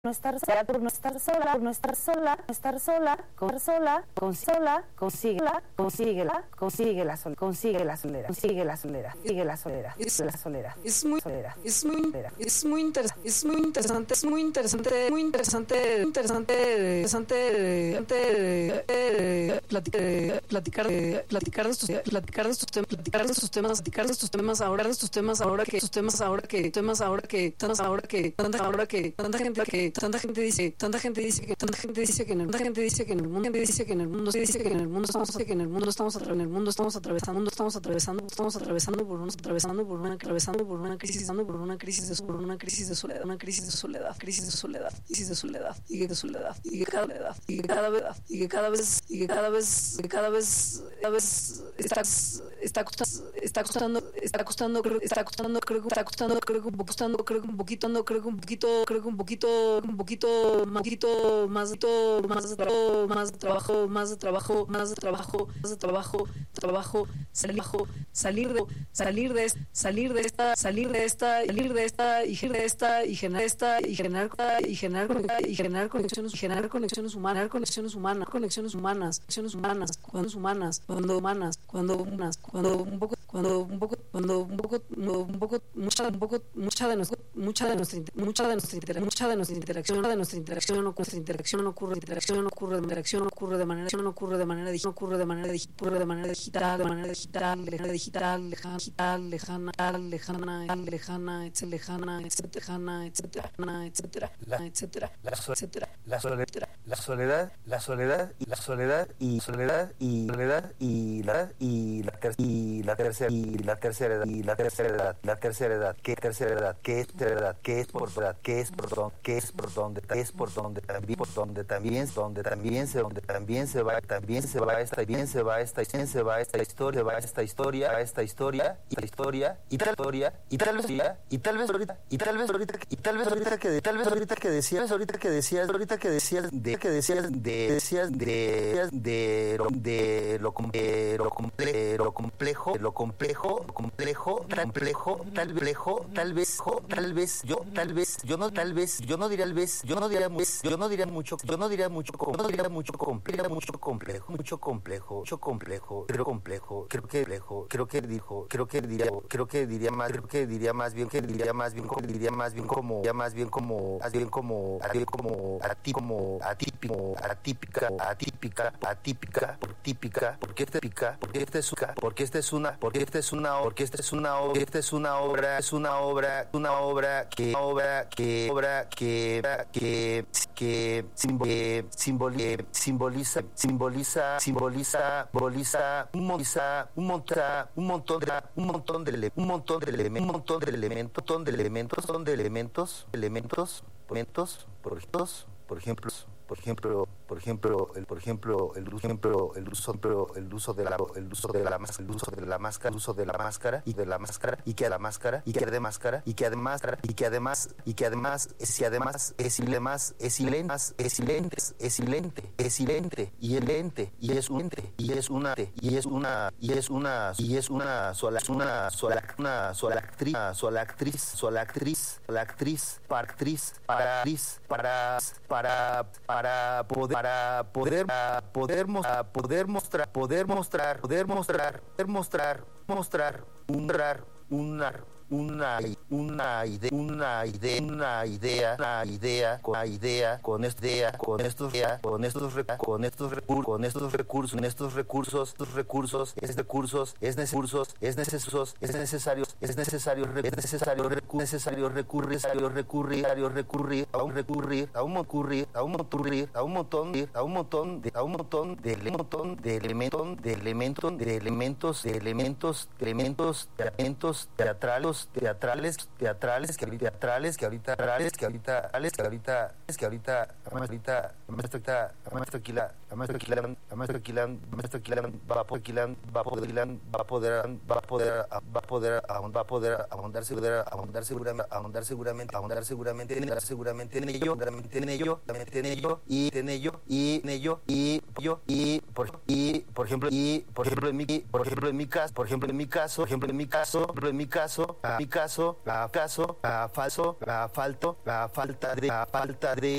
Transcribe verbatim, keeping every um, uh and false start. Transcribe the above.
no estar sola, por no estar sola, por no estar sola, no estar sola, con sola, con sola, consíguela, consíguela, consigue la soledad, consigue la soledad, consigue la soledad, sigue la soledad, es la soledad, es muy soledad, es muy es muy interesante, es muy interesante, es muy interesante, muy interesante, interesante, interesante, platicar, platicar, platicar de estos, platicar de estos temas, platicar de estos temas, platicar de estos temas ahora, de estos temas ahora que, estos temas ahora que, temas ahora que, temas ahora que, tanta ahora que, tanta gente que, tanta gente dice, tanta gente dice que, tanta gente dice que, tanta gente dice que en el mundo, dice que en el mundo, dice que en el mundo estamos, que en el mundo estamos, en el mundo estamos atravesando, estamos atravesando, estamos atravesando por una, atravesando por una, atravesando por una crisis, por una crisis de, por una crisis de soledad, una crisis de soledad, crisis de soledad, crisis de soledad, y que de soledad, y que cada vez, y que cada vez, y que cada vez, y que cada vez, que cada vez, cada vez está, está costando, está costando, está costando, creo, está costando, creo que está costando, creo que un poco, costando, creo que un poquito, no, creo que un poquito, creo que un poquito, un poquito, un poquito más, más de trabajo, más de trabajo, más de trabajo, más de trabajo, más de trabajo, trabajo, salir, salir de, salir de, salir de esta, salir de esta, salir de esta, y generar esta, y generar esta, y generar, y generar, y generar conexiones, generar conexiones humanas, conexiones humanas, conexiones humanas, conexiones humanas, cuando humanas, cuando humanas, cuando humanas, cuando un poco, cuando un poco, cuando un poco, un poco, mucha, un poco, mucha de nuestra, mucha de nuestra, mucha de nuestra interacción, mucha de nuestra interacción, de nuestra interacción, no nuestra interacción no ocurre, interacción no ocurre, interacción no ocurre de manera, no ocurre de manera, no ocurre de manera, ocurre de manera digital, de manera digital, lejana, digital, lejana, digital, lejana, lejana, lejana, etcétera, lejana, etcétera, etcétera, etcétera, etcétera, etcétera, la soledad, la soledad, la soledad y la soledad y soledad y soledad y la y la y la tercera y la tercera edad y la tercera edad, la tercera edad, qué tercera edad, qué es tercera edad, qué es por edad, qué es por donde, qué es por donde, qué es por donde también, por donde también, donde también se, donde también se va, también se va esta, bien se va esta, bien se va esta historia, va esta historia, va esta historia y la historia y tal historia y tal vez y tal vez ahorita y tal vez ahorita y tal vez ahorita que tal vez ahorita que decías, ahorita que decías, ahorita que decías de que decías de decías de de lo de lo complejo, lo complejo, lo complejo, complejo, complejo, tal vez, tal vez, tal vez yo, tal vez, yo no, tal vez, yo no diría tal vez, yo no diría yo no diría mucho, yo no diría mucho, no diría mucho complejo, mucho complejo, mucho complejo, mucho complejo, creo complejo, creo que complejo, creo que dijo, creo que diría, creo que diría más, creo que diría más bien, que diría más bien, como diría más bien como, ya más bien como, más bien como, bien como, como atípico, atípica, atípica, atípica, por típica, porque este pica, porque este es una, porque este es una, porque este es una, porque este es una obra, esta es una obra, es una obra, una obra que, obra que, obra que, que, que simboliza, simboliza, simboliza, simboliza, simboliza, un montón, un montón, un montón de, un montón de, un montón de elementos, un montón de elementos, un montón de elementos, son de elementos, elementos, elementos, por ejemplo, por ejemplo, por ejemplo, por ejemplo, el por ejemplo, el ejemplo, el uso, el uso de la el uso de la máscara, el uso de la máscara, el uso de la máscara y de la máscara y que a la máscara y que de máscara y que además y que además y que además si además es además es silente, es silente, es silente, es silente y el ente y es un ente y es una y es una y es una y es una sola una sola una sola actriz, sola actriz, sola actriz, sola actriz, para actriz, para actriz, para para para poder para poder para poder mostrar poder mostrar poder mostrar poder mostrar poder mostrar mostrar mostrar una una una idea una idea una idea una idea con una idea con esta idea con estos con estos con estos recursos con estos recursos en estos recursos estos recursos es recursos es necesarios es necesarios es necesario es necesario es necesario necesario recurrir necesario recurrir recurrir a un recurrir a un recurrir a un recurrir a un montón a un montón de a un montón de montón de elementos de elementos de elementos de elementos de elementos elementos teatrales teatrales teatrales que ahorita teatrales que ahorita teatrales que ahorita que ahorita que ahorita ahorita maestro Aquila maestro Aquila maestro Aquila maestro Aquila maestro Aquila va a poder va a poder va a poder va a poder va a poder va a poder ahondar seguramente ahondar seguramente ahondar seguramente ahondar seguramente ahondar seguramente en ello seguramente en ello en ello y en ello y en ello y yo y por y por ejemplo y por ejemplo en mi por ejemplo en mi caso por ejemplo en mi caso por ejemplo en mi caso por ejemplo en mi caso a mi caso a caso a falso a falto a falta de a falta de